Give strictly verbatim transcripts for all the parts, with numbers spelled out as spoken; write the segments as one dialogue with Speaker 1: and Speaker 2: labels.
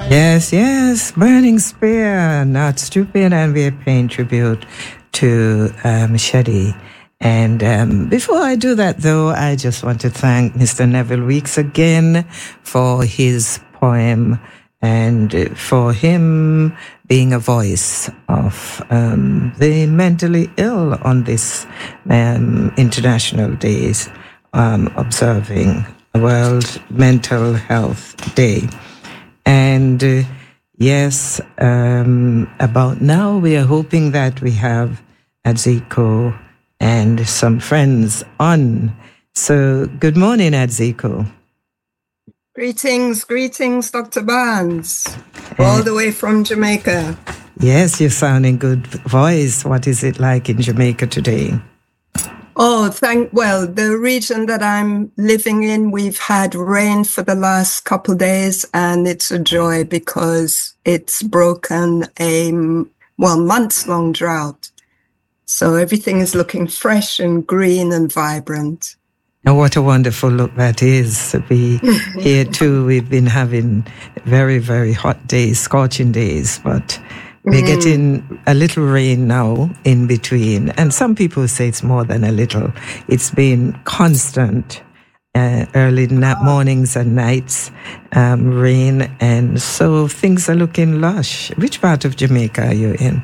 Speaker 1: Yes, yes, Burning Spear, Not Stupid, and we're paying tribute to um, Shadi. And um, before I do that, though, I just want to thank Mister Neville Weeks again for his poem and for him being a voice of um, the mentally ill on this um, International Days, um, observing World Mental Health Day. And uh, yes, um, about now, we are hoping that we have Adziko and some friends on. So good morning, Adziko.
Speaker 2: Greetings, greetings, Doctor Barnes, uh, all the way from Jamaica.
Speaker 1: Yes, you're sounding good voice. What is it like in Jamaica today?
Speaker 2: Oh, thank, well, the region that I'm living in, we've had rain for the last couple of days, and it's a joy because it's broken a, well, months-long drought. So everything is looking fresh and green and vibrant.
Speaker 1: And what a wonderful look that is. We here too, we've been having very, very hot days, scorching days, but we're mm. getting a little rain now in between. And some people say it's more than a little. It's been constant, uh, early na- mornings and nights, um, rain. And so things are looking lush. Which part of Jamaica are you in?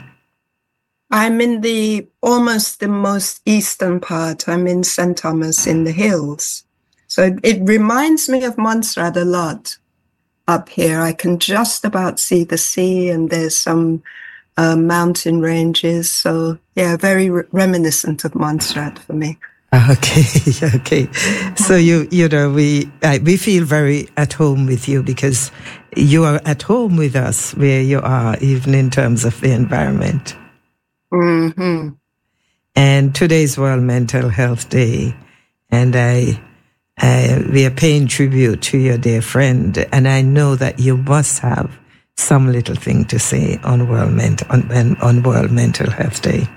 Speaker 2: I'm in the almost the most eastern part. I'm in Saint Thomas in the hills. So it, it reminds me of Montserrat a lot. Up here, I can just about see the sea, and there's some uh, mountain ranges. So, yeah, very re- reminiscent of Montserrat for me.
Speaker 1: Okay, okay. So you, you know, we I, we feel very at home with you because you are at home with us where you are, even in terms of the environment.
Speaker 2: Mm-hmm.
Speaker 1: And today's World Mental Health Day, and I. Uh, we are paying tribute to your dear friend, and I know that you must have some little thing to say on World Ment- on, on World Mental Health Day.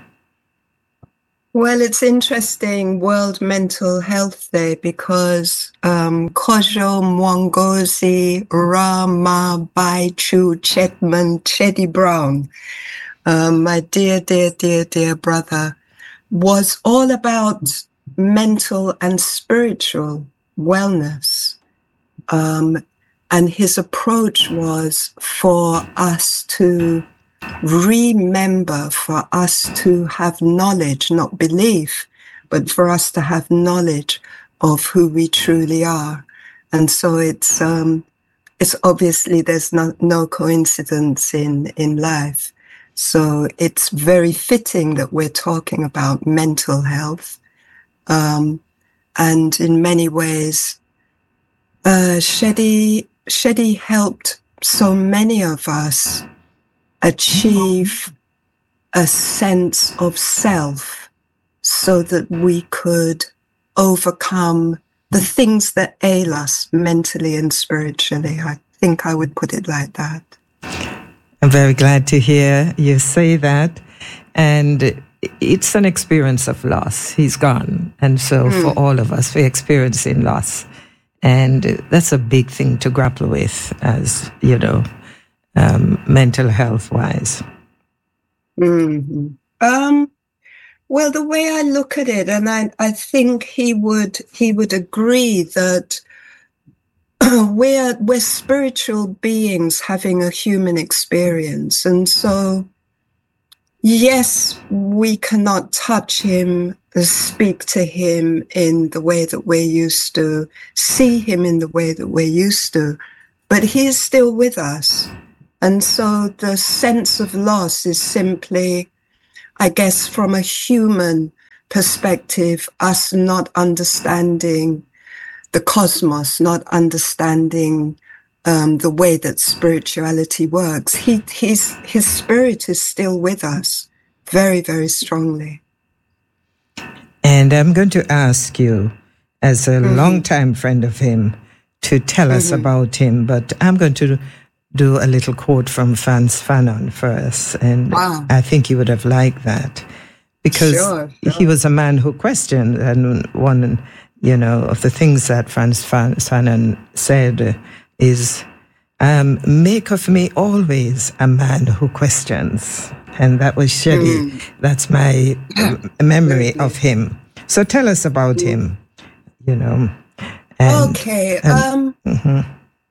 Speaker 2: Well, it's interesting, World Mental Health Day, because um, Kojo Mwangozi Rama Baichu Chetman Chedi Brown, um, my dear, dear, dear, dear brother, was all about mental and spiritual wellness. Um, and his approach was for us to remember, for us to have knowledge, not belief, but for us to have knowledge of who we truly are. And so it's, um, it's obviously there's no, no coincidence in, in life. So it's very fitting that we're talking about mental health. Um, and in many ways, uh, Shadi, Shadi helped so many of us achieve a sense of self so that we could overcome the things that ail us mentally and spiritually. I think I would put it like that.
Speaker 1: I'm very glad to hear you say that. And it's an experience of loss. He's gone. And so mm. for all of us, we're experiencing loss. And that's a big thing to grapple with as, you know, um, mental health wise.
Speaker 2: Mm-hmm. Um, well, the way I look at it, and I, I think he would, he would agree that we're, we're spiritual beings having a human experience. And so, yes, we cannot touch him, speak to him in the way that we're used to, see him in the way that we're used to, but he is still with us. And so the sense of loss is simply, I guess, from a human perspective, us not understanding the cosmos, not understanding Um, the way that spirituality works. He, he's, his spirit is still with us very, very strongly.
Speaker 1: And I'm going to ask you, as a mm-hmm. longtime friend of him, to tell mm-hmm. us about him. But I'm going to do a little quote from Frantz Fanon first. And wow. I think you would have liked that. Because
Speaker 2: sure, sure.
Speaker 1: he was a man who questioned, and one, you know, of the things that Frantz Fanon said is, um, make of me always a man who questions. And that was Shedi. Mm. That's my yeah. memory of him. So tell us about mm. him, you know.
Speaker 2: And, okay. Um, mm-hmm.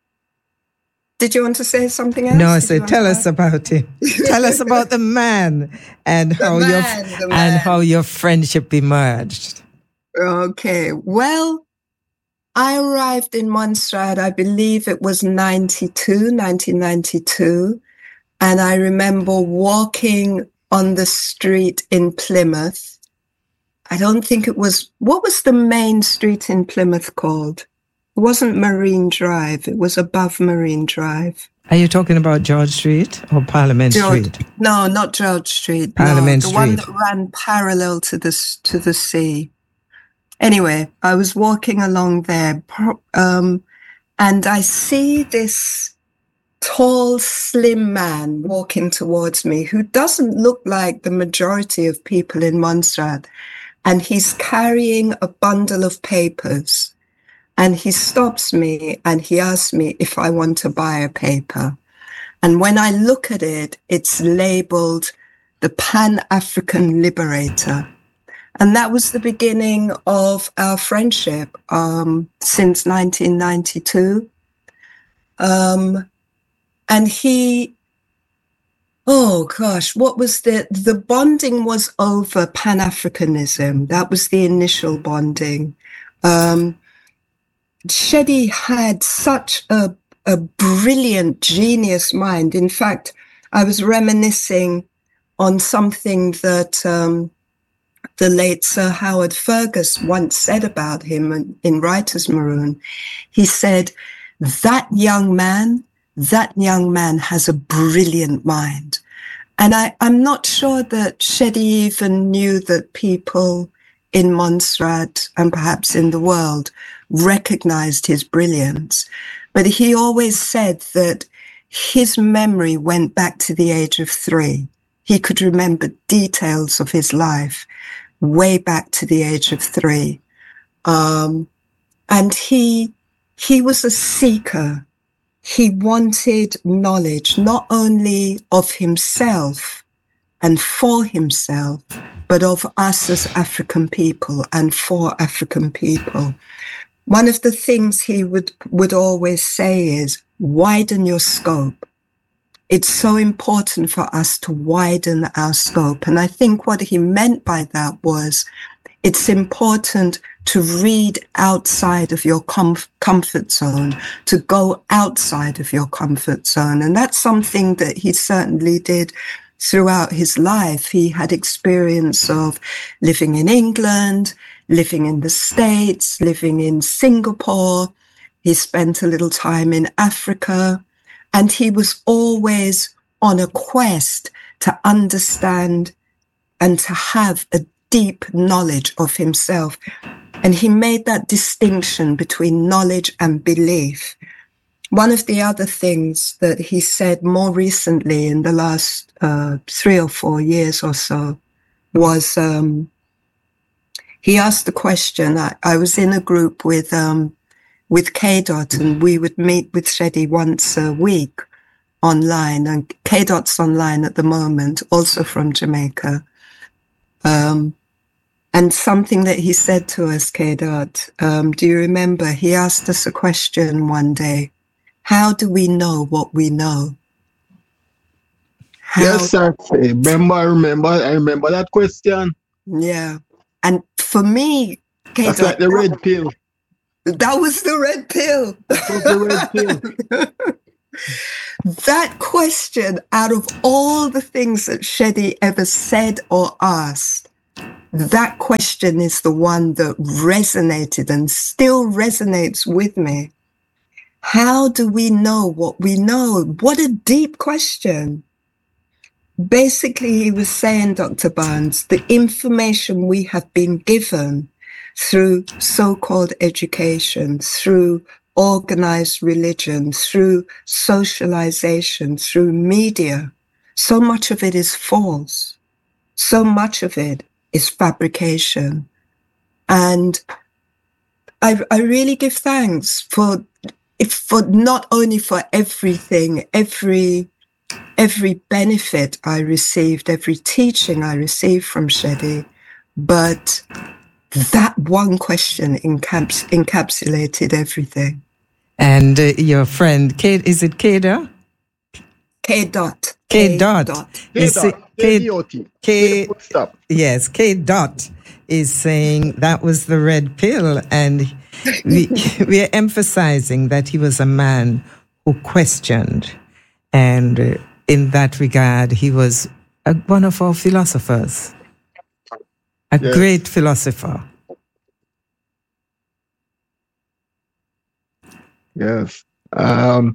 Speaker 2: Did you want to say something else?
Speaker 1: No, I said, tell us about him. Tell us about the man and the how man, your and how your friendship emerged.
Speaker 2: Okay. Well, I arrived in Montserrat, I believe it was ninety-two, nineteen ninety-two. And I remember walking on the street in Plymouth. I don't think it was, what was the main street in Plymouth called? It wasn't Marine Drive. It was above Marine Drive.
Speaker 1: Are you talking about George Street or Parliament George, Street?
Speaker 2: No, not George Street.
Speaker 1: Parliament
Speaker 2: no, the
Speaker 1: Street.
Speaker 2: The one that ran parallel to the, to the sea. Anyway, I was walking along there um, and I see this tall, slim man walking towards me who doesn't look like the majority of people in Montserrat. And he's carrying a bundle of papers. And he stops me and he asks me if I want to buy a paper. And when I look at it, it's labeled the Pan-African Liberator. And that was the beginning of our friendship um, since nineteen ninety-two. Um, and he, oh gosh, what was the, the bonding was over Pan-Africanism. That was the initial bonding. Um, Shedi had such a, a brilliant, genius mind. In fact, I was reminiscing on something that um, the late Sir Howard Fergus once said about him in, in Writer's Maroon. He said, that young man, that young man has a brilliant mind. And I, I'm not sure that Shedi even knew that people in Montserrat and perhaps in the world recognized his brilliance. But he always said that his memory went back to the age of three. He could remember details of his life way back to the age of three. Um, and he, he was a seeker. He wanted knowledge, not only of himself and for himself, but of us as African people and for African people. One of the things he would, would always say is, widen your scope. It's so important for us to widen our scope. And I think what he meant by that was, it's important to read outside of your comf- comfort zone, to go outside of your comfort zone. And that's something that he certainly did throughout his life. He had experience of living in England, living in the States, living in Singapore. He spent a little time in Africa, and he was always on a quest to understand and to have a deep knowledge of himself. And he made that distinction between knowledge and belief. One of the other things that he said more recently in the last uh, three or four years or so was, um, he asked the question, I, I was in a group with, um, with K DOT, and we would meet with Shedi once a week online, and K DOT's online at the moment, also from Jamaica. Um, and something that he said to us, K DOT, um, do you remember? He asked us a question one day. How do we know what we know? How
Speaker 3: yes, sir. Remember, I remember, I remember that question.
Speaker 2: Yeah. And for me, K DOT,
Speaker 3: that's like the red pill.
Speaker 2: That was the red pill.
Speaker 3: That was the red pill.
Speaker 2: That question, out of all the things that Shedi ever said or asked, that question is the one that resonated and still resonates with me. How do we know what we know? What a deep question. Basically, he was saying, Doctor Barnes, the information we have been given through so-called education, through organized religion, through socialization, through media, so much of it is false. So much of it is fabrication. And I, I really give thanks for if for not only for everything, every every benefit I received, every teaching I received from Shedi, but that one question encaps- encapsulated everything.
Speaker 1: And uh, your friend, Kate, is it Kada?
Speaker 2: K dot.
Speaker 1: K dot.
Speaker 3: K
Speaker 1: Is it-
Speaker 3: dot.
Speaker 1: K-
Speaker 3: K D O T.
Speaker 1: K-
Speaker 3: Stop.
Speaker 1: Yes, K dot is saying that was the red pill, and we we are emphasizing that he was a man who questioned, and uh, in that regard, he was a, one of our philosophers, a
Speaker 3: Yes.
Speaker 1: great philosopher.
Speaker 3: Yes. Um,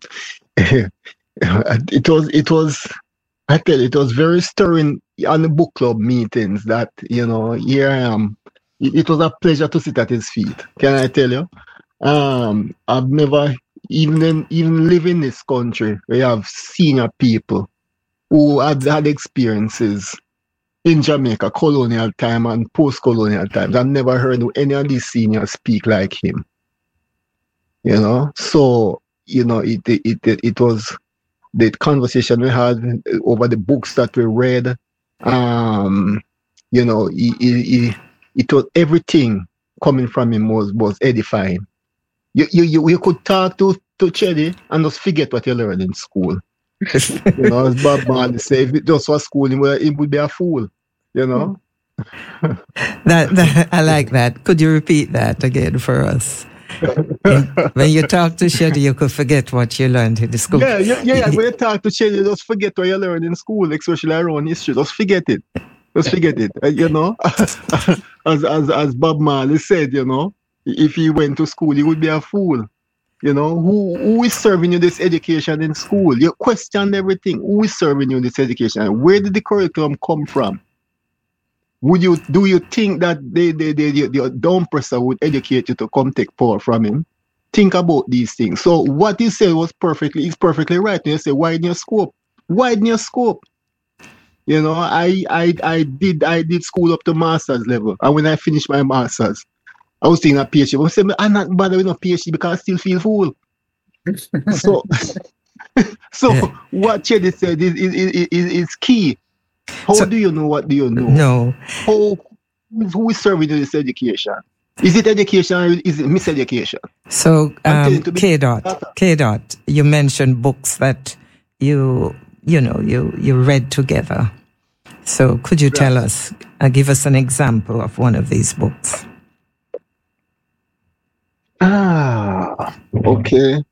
Speaker 3: it was, it was, I tell you, it was very stirring on the book club meetings that, you know, here I am. It, it was a pleasure to sit at his feet. Can I tell you? Um, I've never, even in, even live in this country, we have senior people who had had experiences in Jamaica, colonial time and post-colonial times. I've never heard any of these seniors speak like him. You know, so you know it it it, it was the conversation we had over the books that we read. Um, you know, he, he, he, it was everything coming from him was was edifying. You you you, you could talk to to Chedi and just forget what you learned in school. You know, as Bob Marley said, if it just was school, he would, he would be a fool. You know.
Speaker 1: That, that I like that. Could you repeat that again for us? In, when you talk to Shedi, you could forget what you learned in the school.
Speaker 3: Yeah, yeah, yeah. yeah. When you talk to Chedi, just forget what you learned in school, especially around history. Just forget it. Just forget it. Uh, you know, as as as Bob Marley said, you know, if he went to school, he would be a fool. You know, who who is serving you this education in school? You question everything. Who is serving you this education? Where did the curriculum come from? Would you do you think that the the the, the, the down presser would educate you to come take power from him? Think about these things. So what he said was perfectly is perfectly right. You say widen your scope, widen your scope. You know, I I I did I did school up to master's level, and when I finished my master's, I was thinking a PhD. But I said I'm not bothered with no PhD because I still feel full. so so
Speaker 1: Yeah.
Speaker 3: what Chedi said is is, is, is, is key. How
Speaker 1: So-
Speaker 3: do you know what do you know?
Speaker 1: No,
Speaker 3: How, who is serving you this education? Is it education or is it miseducation?
Speaker 1: so
Speaker 3: I'm
Speaker 1: um,
Speaker 3: telling to be-
Speaker 1: K dot, K dot. You mentioned books that you you know you you read together. So could you tell us, uh, give us an example of one of these books?
Speaker 3: Ah, okay.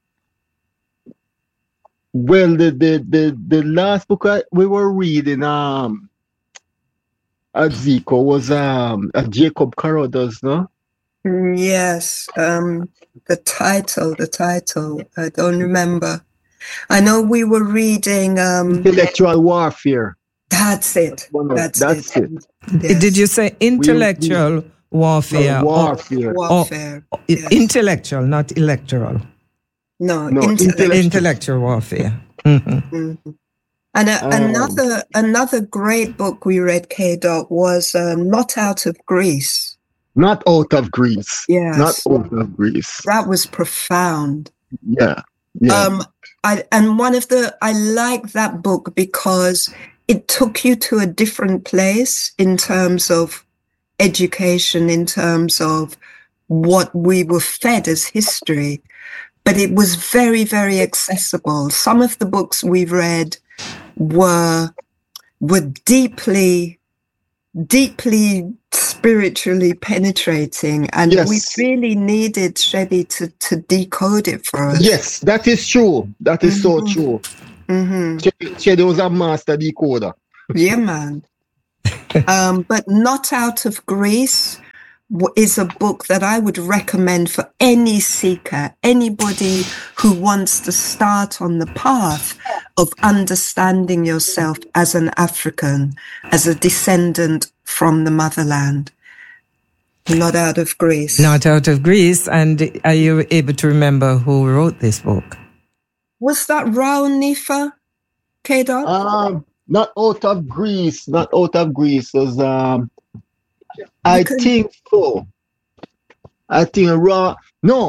Speaker 3: Well, the the the, the last book I, we were reading um at Zico was um a Jacob Carruthers, no?
Speaker 2: Yes, um, the title, the title, I don't remember. I know we were reading, um,
Speaker 3: Intellectual warfare.
Speaker 2: that's it,
Speaker 3: One of-
Speaker 2: that's,
Speaker 3: that's
Speaker 2: it.
Speaker 3: it.
Speaker 2: Yes.
Speaker 1: Did you say intellectual warfare? or-
Speaker 3: warfare.
Speaker 2: Warfare.
Speaker 1: or-
Speaker 2: yes.
Speaker 1: Intellectual, not electoral.
Speaker 2: No,
Speaker 3: No,
Speaker 2: intellectual.
Speaker 3: intellect-
Speaker 1: Intellectual warfare. Mhm.
Speaker 2: Mhm. And a,
Speaker 3: Um,
Speaker 2: another another great book we read, K Dot, was um, Not Out of Greece.
Speaker 3: Not out of Greece.
Speaker 2: Yes.
Speaker 3: Not out of Greece.
Speaker 2: That was profound.
Speaker 3: Yeah. Yeah.
Speaker 2: Um, I, and one of the, I like that book because it took you to a different place in terms of education, in terms of what we were fed as history, but it was very, very accessible. Some of the books we read were, were deeply, deeply spiritually penetrating, and
Speaker 3: Yes.
Speaker 2: we really needed Shedi to, to decode it for us.
Speaker 3: Yes, that is true. That is so
Speaker 2: Mhm.
Speaker 3: true.
Speaker 2: Mm-hmm.
Speaker 3: Chedi Chedi was a master decoder.
Speaker 2: Yeah, man. um, but Not Out of Greece w- is a book that I would recommend for any seeker, anybody who wants to start on the path of understanding yourself as an African, as a descendant from the motherland. Not Out of Greece.
Speaker 1: Not out of Greece. And are you able to remember who wrote this book?
Speaker 2: Was that Raul Nifa, K-Dot?
Speaker 3: Um, not out of Greece. Not out of Greece. Was um, I
Speaker 2: can-
Speaker 3: think so. I think raw. No,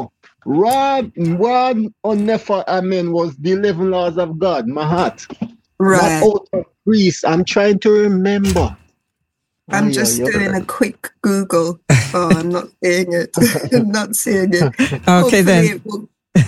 Speaker 3: Ra, Ra Nefer Amen was the eleven laws of God, Mahat.
Speaker 2: Right.
Speaker 3: Not out of Greece. I'm trying to remember.
Speaker 2: I'm
Speaker 3: Oh, yeah,
Speaker 2: just
Speaker 3: yeah.
Speaker 2: doing a quick Google. Oh, I'm not seeing it. I'm not seeing it.
Speaker 1: Okay,
Speaker 2: Hopefully
Speaker 1: then.
Speaker 2: it will...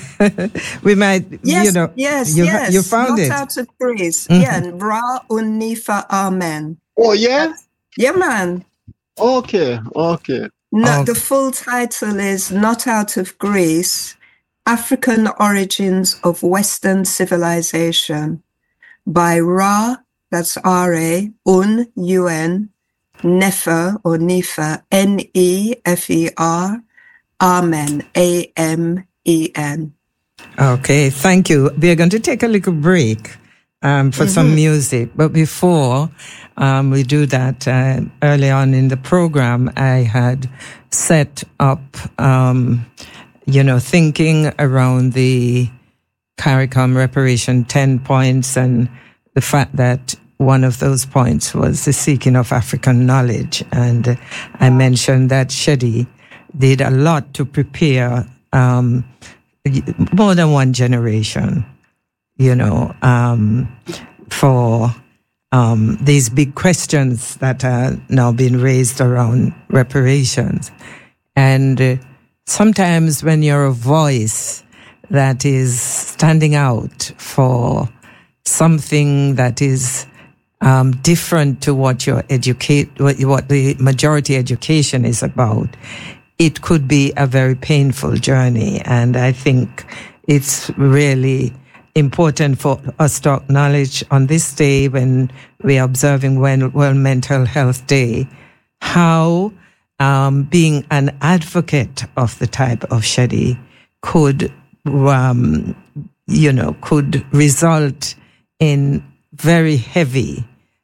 Speaker 1: we might,
Speaker 2: yes,
Speaker 1: you know.
Speaker 2: yes,
Speaker 1: you,
Speaker 2: yes.
Speaker 1: You found
Speaker 2: not
Speaker 1: it.
Speaker 2: out of Greece.
Speaker 1: Mm-hmm.
Speaker 2: Yeah, Ra Nefer Amen.
Speaker 3: Oh, yeah?
Speaker 2: That's, yeah, man.
Speaker 3: Okay, okay.
Speaker 2: No,
Speaker 1: okay.
Speaker 2: The full title is Not Out of Greece, African Origins of Western Civilization by Ra, that's R A, Un, U N, Nefer or Nefer, N E F E R, Amen, A M E N.
Speaker 1: Okay, thank you. We are going to take a little break um, for mm-hmm. some music. But before um, we do that, uh, early on in the program, I had set up, um, you know, thinking around the CARICOM reparation ten points and the fact that one of those points was the seeking of African knowledge. And uh, I mentioned that Shedi did a lot to prepare um, more than one generation, you know, um, for um, these big questions that are now being raised around reparations. And uh, sometimes when you're a voice that is standing out for something that is um, different to what your educate, what, what the majority education is about, it could be a very painful journey. And I think it's really important for us to acknowledge on this day when we are observing World Mental Health Day, how um, being an advocate of the type of Shedi could, um, you know, could result in very heavy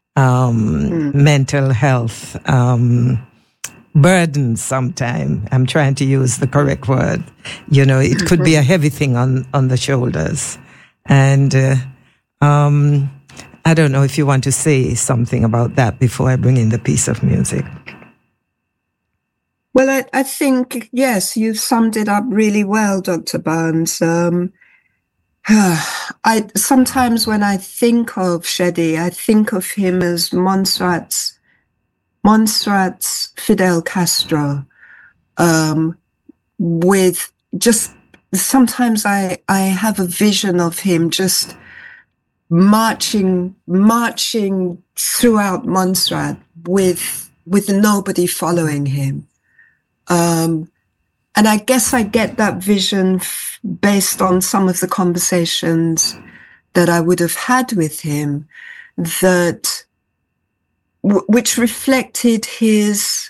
Speaker 1: um, mm. mental health um burden sometime. I'm trying to use the correct word. You know, it could be a heavy thing on, on the shoulders. And uh, um, I don't know if you want to say something about that before I bring in the piece of music.
Speaker 2: Well, I, I think, yes, you've summed it up really well, Doctor Barnes. Um, I sometimes when I think of Shedi, I think of him as Montserrat's Montserrat's Fidel Castro, um, with just, sometimes I, I have a vision of him just marching, marching throughout Montserrat with, with nobody following him. Um, and I guess I get that vision f- based on some of the conversations that I would have had with him, that which reflected his,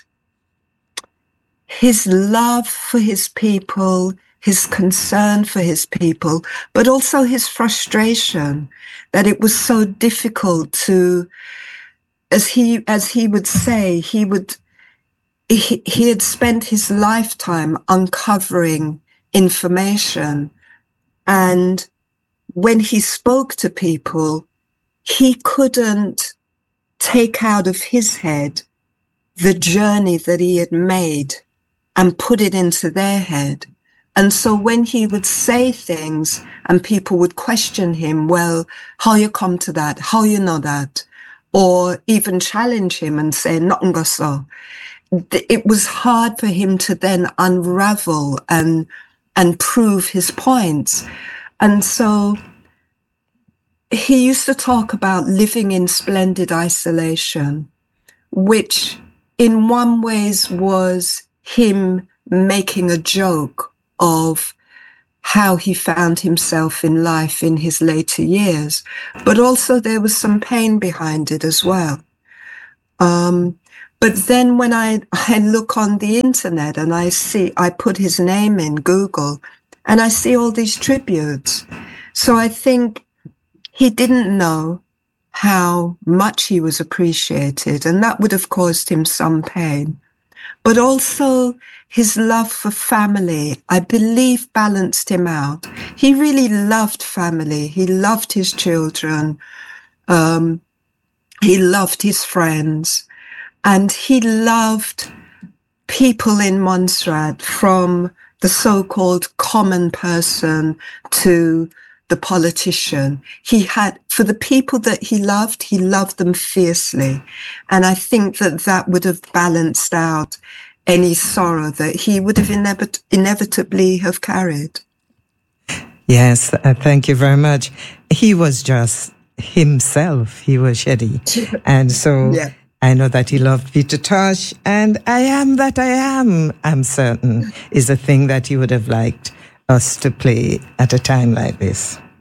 Speaker 2: his love for his people, his concern for his people, but also his frustration that it was so difficult to, as he, as he would say, he would, he, he had spent his lifetime uncovering information. And when he spoke to people, he couldn't take out of his head the journey that he had made and put it into their head. And so when he would say things and people would question him, well, how you come to that? How you know that? Or even challenge him and say, nothing go so. It was hard for him to then unravel and, and prove his points. And so he used to talk about living in splendid isolation, which in one ways was him making a joke of how he found himself in life in his later years. But also there was some pain behind it as well. Um, but then when I, I look on the internet and I see, I put his name in Google and I see all these tributes. So I think he didn't know how much he was appreciated, and that would have caused him some pain. But also his love for family, I believe, balanced him out. He really loved family. He loved his children. Um, he loved his friends. And he loved people in Montserrat, from the so-called common person to the politician. He had, for the people that he loved, he loved them fiercely. And I think that that would have balanced out any sorrow that he would have inevit- inevitably have carried.
Speaker 1: Yes, uh, thank you very much. He was just himself. He was Sheddy. And so yeah. I know that he loved Peter Tosh, and I am that I am, I'm certain, is a thing that he would have liked us to play at a time like this.